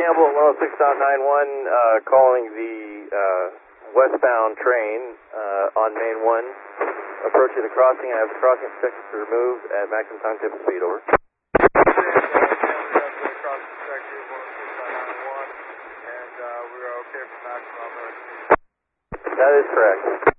Campbell at 106.91, calling the westbound train on Main 1, approaching the crossing. I have the crossing expected to remove at maximum timetable speed, over. That is correct.